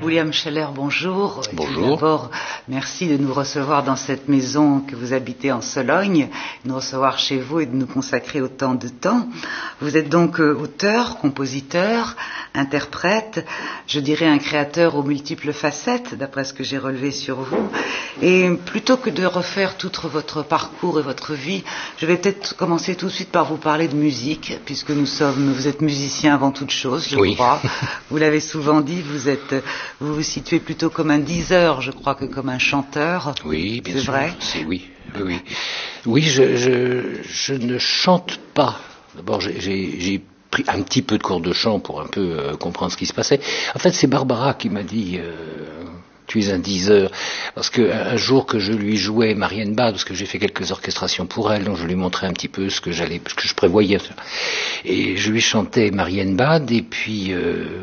William Scheller, bonjour. Bonjour. D'abord, merci de nous recevoir dans cette maison que vous habitez en Sologne, de nous recevoir chez vous et de nous consacrer autant de temps. Vous êtes donc auteur, compositeur, interprète, je dirais un créateur aux multiples facettes, d'après ce que j'ai relevé sur vous. Et plutôt que de refaire tout votre parcours et votre vie, je vais peut-être commencer tout de suite par vous parler de musique, puisque vous êtes musicien avant toute chose, je crois. Vous l'avez souvent dit, vous vous situez plutôt comme un diseur, je crois, que comme un chanteur. Oui, bien sûr. C'est vrai ? Oui, je ne chante pas. D'abord, j'ai pris un petit peu de cours de chant pour un peu comprendre ce qui se passait. En fait, c'est Barbara qui m'a dit... tu es un diseur, parce qu'un jour que je lui jouais Marienbad, parce que j'ai fait quelques orchestrations pour elle, donc je lui montrais un petit peu ce que je prévoyais, et je lui chantais Marienbad, et puis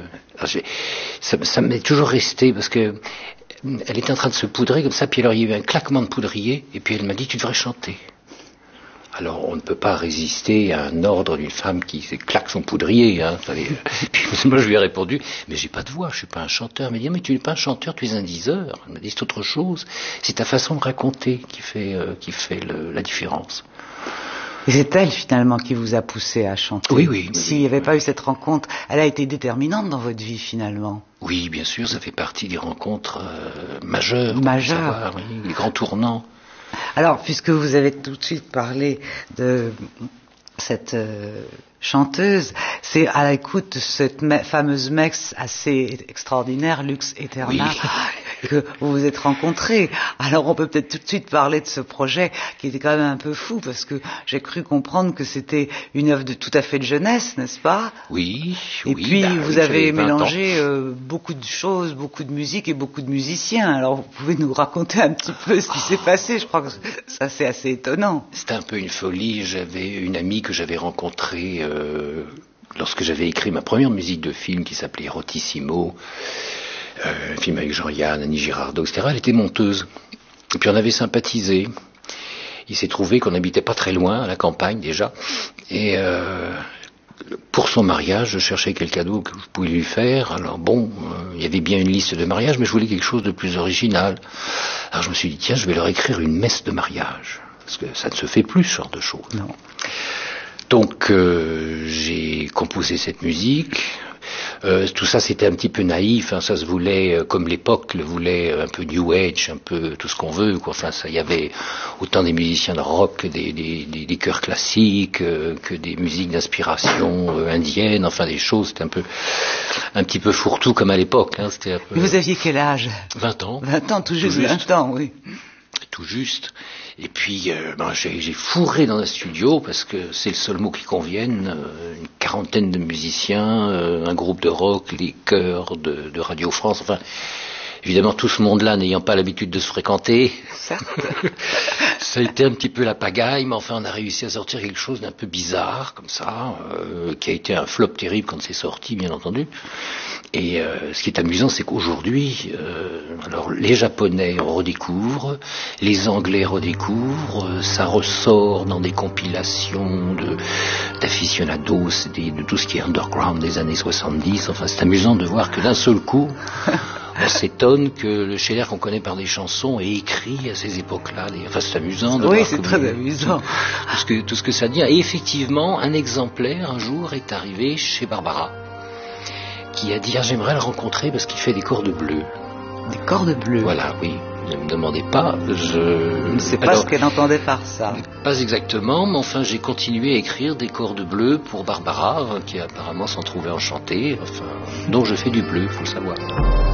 ça m'est toujours resté, parce que elle était en train de se poudrer comme ça, puis alors il y avait un claquement de poudrier, et puis elle m'a dit tu devrais chanter. Alors, on ne peut pas résister à un ordre d'une femme qui claque son poudrier. Hein. Puis moi, je lui ai répondu, mais j'ai pas de voix, je suis pas un chanteur. Elle m'a dit, mais tu n'es pas un chanteur, tu es un diseur. Elle m'a dit, c'est autre chose. C'est ta façon de raconter qui fait la différence. Et c'est elle, finalement, qui vous a poussé à chanter. Oui. S'il n'y avait pas eu cette rencontre, elle a été déterminante dans votre vie, finalement. Oui, bien sûr, ça fait partie des rencontres majeures. Majeures. Oui, les grands tournants. Alors, puisque vous avez tout de suite parlé de cette chanteuse, c'est à l'écoute de cette fameuse messe assez extraordinaire, Lux Aeterna, que vous vous êtes rencontrés. Alors, on peut peut-être tout de suite parler de ce projet qui était quand même un peu fou, parce que j'ai cru comprendre que c'était une œuvre tout à fait de jeunesse, n'est-ce pas ? Oui. Et puis, vous avez mélangé beaucoup de choses, beaucoup de musique et beaucoup de musiciens. Alors, vous pouvez nous raconter un petit peu ce qui s'est passé ? Je crois que ça, c'est assez étonnant. C'était un peu une folie. J'avais une amie que j'avais rencontrée lorsque j'avais écrit ma première musique de film qui s'appelait Rotissimo, un film avec Jean-Yann, Annie Girardot, etc. Elle était monteuse. Et puis on avait sympathisé. Il s'est trouvé qu'on n'habitait pas très loin, à la campagne déjà. Et pour son mariage, je cherchais quel cadeau que je pouvais lui faire. Alors il y avait bien une liste de mariages, mais je voulais quelque chose de plus original. Alors je me suis dit, tiens, je vais leur écrire une messe de mariage. Parce que ça ne se fait plus, ce genre de choses. Non. Donc j'ai composé cette musique. Tout ça c'était un petit peu naïf, hein, ça se voulait comme l'époque le voulait, un peu new age, un peu tout ce qu'on veut, quoi. Enfin, il y avait autant des musiciens de rock que des chœurs classiques, que des musiques d'inspiration indienne, enfin des choses, c'était un petit peu fourre-tout comme à l'époque. Hein, c'était un peu... Vous aviez quel âge ? 20 ans. 20 ans, tout juste 20 ans, oui. Tout juste. Et puis j'ai fourré dans un studio parce que c'est le seul mot qui convienne, une quarantaine de musiciens, un groupe de rock, les chœurs de Radio France, enfin évidemment tout ce monde-là n'ayant pas l'habitude de se fréquenter, ça a été un petit peu la pagaille, mais enfin on a réussi à sortir quelque chose d'un peu bizarre comme ça, qui a été un flop terrible quand c'est sorti, bien entendu. Et ce qui est amusant, c'est qu'aujourd'hui, alors les Japonais redécouvrent, les Anglais redécouvrent, ça ressort dans des compilations d'aficionados, de tout ce qui est underground des années 70. Enfin, c'est amusant de voir que d'un seul coup, on s'étonne que le Scheller qu'on connaît par des chansons ait écrit à ces époques-là. Enfin, c'est amusant de voir. Oui, c'est très amusant. Tout ce que ça dit. Et effectivement, un exemplaire, un jour, est arrivé chez Barbara, qui a dit, j'aimerais le rencontrer parce qu'il fait des cordes bleues. Des cordes bleues. Voilà, oui. Ne me demandez pas. Je ne sais pas ce qu'elle entendait par ça. Pas exactement, mais enfin, j'ai continué à écrire des cordes bleues pour Barbara, qui apparemment s'en trouvait enchantée. Enfin, donc je fais du bleu, il faut le savoir.